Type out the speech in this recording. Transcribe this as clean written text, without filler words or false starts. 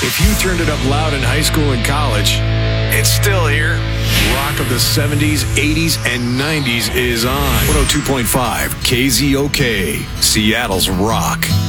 If you turned it up loud in high school and college, it's still here. Rock of the 70s, 80s, and 90s is on. 102.5 KZOK, Seattle's Rock.